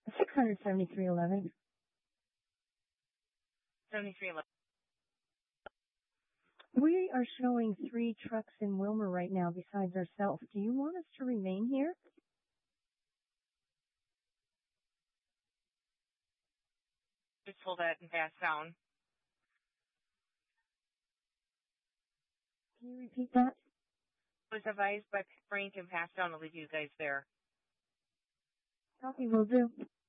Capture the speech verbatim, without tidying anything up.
six hundred seventy-three eleven. seventy-three eleven. We are showing three trucks in Wilmer right now besides ourselves. Do you want us to remain here? Just hold that and pass down. Can you repeat that? Was advised by Frank and passed down to leave you guys there. Copy, will do.